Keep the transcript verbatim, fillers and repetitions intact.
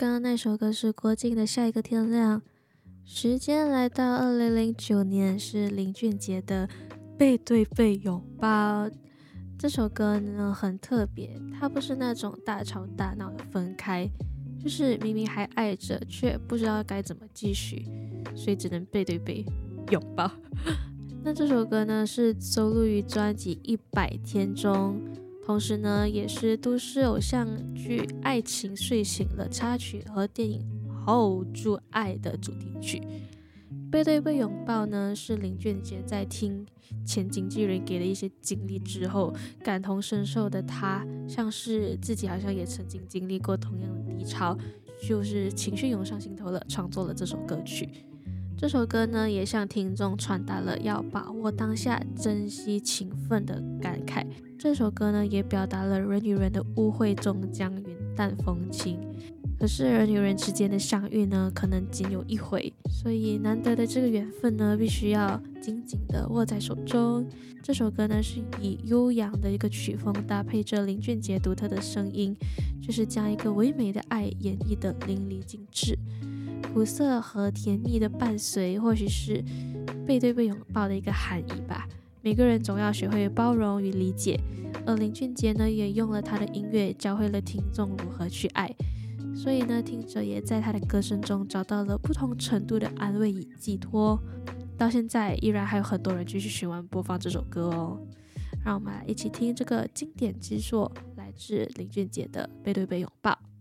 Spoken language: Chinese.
刚刚那首歌是郭靖的《下一个天亮》。时间来到二零零九年，是林俊杰的《背对背拥抱》。这首歌呢很特别，它不是那种大吵大闹的分开，就是明明还爱着，却不知道该怎么继续，所以只能背对背拥抱。那这首歌呢是收录于专辑《一百天》中，同时呢也是都市偶像剧《爱情睡醒了》插曲和电影《hold 住爱》的主题曲。背对背拥抱呢是林俊杰在听前经纪人给的一些经历之后感同身受的他，像是自己好像也曾经经历过同样的低潮，就是情绪涌上心头了，创作了这首歌曲。这首歌呢也向听众传达了要把握当下、珍惜情分的感慨。这首歌呢也表达了人与人的误会终将云淡风轻，可是人与人之间的相遇呢可能仅有一回，所以难得的这个缘分呢必须要紧紧的握在手中。这首歌呢是以悠扬的一个曲风搭配着林俊杰独特的声音，就是将一个唯美的爱演绎的淋漓尽致。苦涩和甜蜜的伴随，或许是背对背拥抱的一个含义吧。每个人总要学会包容与理解，而林俊杰呢也用了他的音乐教会了听众如何去爱，所以呢听者也在他的歌声中找到了不同程度的安慰与寄托。到现在依然还有很多人继续循环播放这首歌哦。让我们来一起听这个经典之作，来自林俊杰的背对背拥抱。